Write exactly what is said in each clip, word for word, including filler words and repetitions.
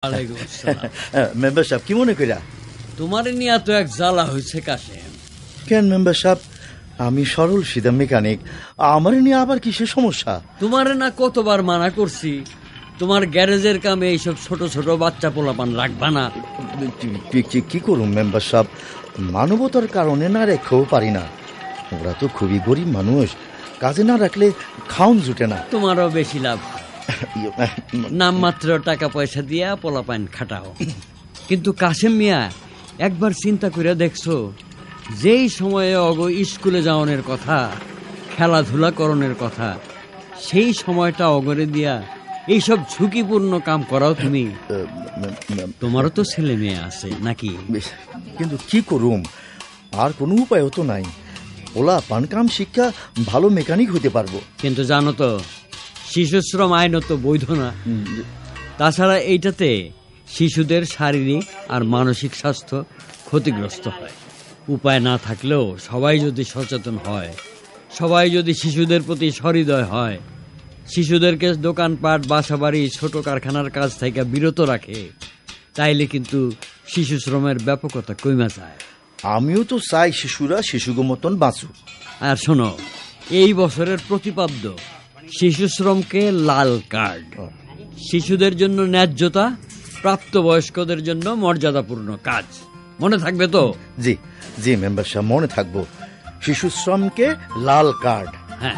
Member সাহেব কি মনে কইরা? তোমার নিয়ে তো এক জ্বালা হয়েছে কাশেম। কেন মেম্বার সাহেব? আমি সরল সিধা মেকানিক, আমার নিয়ে আবার কিসের সমস্যা? তোমার না কতবার মানা করছি তোমার গ্যারেজের কামে এইসব ছোট ছোট বাচ্চা পোলাপান রাখবা না। কি করুন মেম্বার সাহেব, মানবতার কারণে না রেখেও পারি না। ওরা তো খুবই গরিব মানুষ, কাজে না রাখলে খাওন জুটে না। তোমারও বেশি লাভ, নামমাত্র টাকা পয়সা দিয়া পোলাপান খাটাও। কিন্তু কাশেম মিয়া, একবার চিন্তা করে দেখছো যেই সময়ে অগ স্কুলে যাওয়ানোর কথা, খেলাধুলা করণের কথা, সেই সময়টা অগরে দিয়া এইসব ঝুঁকিপূর্ণ কাম করাও তুমি? তোমারও তো ছেলে মেয়ে আছে নাকি? কিন্তু কি করুম, আর কোনো উপায়ও তো নাই। ওলা পান কাম শিক্ষা ভালো মেকানিক হইতে পারবো। কিন্তু জানো তো শিশু শ্রম আইনত বৈধ না। তাছাড়া এইটাতে শিশুদের শারীরিক আর মানসিক স্বাস্থ্য ক্ষতিগ্রস্ত হয়। উপায় না থাকলেও সবাই যদি সচেতন হয়, সবাই যদি শিশুদের প্রতি সহৃদয় হয়, শিশুদেরকে দোকানপাট, বাসাবাড়ি, ছোট কারখানার কাজ থেকে বিরত রাখে, তাইলে কিন্তু শিশু শ্রমের ব্যাপকতা কমে যায়। আমিও তো চাই শিশুরা শিশুগো মতন বাঁচুক। আর শোনো, এই বছরের প্রতিপাদ্য শিশু শ্রমকে লাল কার্ড। শিশুদের জন্য ন্যায্যতা, প্রাপ্তবয়স্কদের জন্য মর্যাদাপূর্ণ কাজ। মনে থাকবে তো? জি জি মেম্বার সাহেব, মনে থাকবো। শিশু শ্রমকে লাল কার্ড। হ্যাঁ।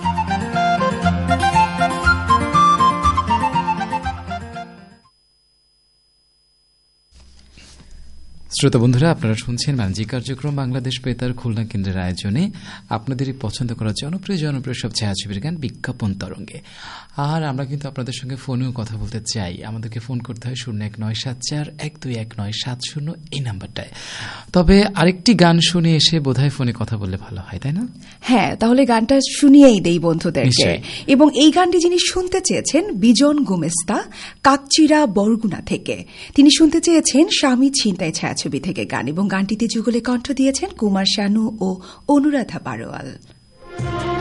শ্রোতা বন্ধুরা, আপনারা শুনছেন বাণিজ্যিক কার্যক্রম বাংলাদেশ বেতার খুলনা কেন্দ্রের আয়োজনে আপনাদেরই পছন্দ করা জনপ্রিয় জনপ্রিয় সব ছায়াছবির গান বিজ্ঞাপন তরঙ্গে। আর আমরা কিন্তু আপনাদের সঙ্গে ফোনেও কথা বলতে চাই। আমাদেরকে ফোন করতে হয় শূন্য এক নয় সাত চার এক দুই এক নয় সাত শূন্য এই নাম্বারটায়। তবে আরেকটি গান শুনে এসে বোধহয় ফোনে কথা বললে ভালো হয়, তাই না? হ্যাঁ, তাহলে গানটা শুনিয়েই দেই বন্ধুদেরকে। এবং এই গানটি যিনি শুনতে চেয়েছেন বিজন গোমেস্তা, কাকচিরা বরগুনা থেকে। তিনি শুনতে চেয়েছেন স্বামী ছিনতাই ছায়াছবি থেকে গান, এবং গানটিতে যুগলে কণ্ঠ দিয়েছেন কুমার শানু ও অনুরাধা বারোয়াল।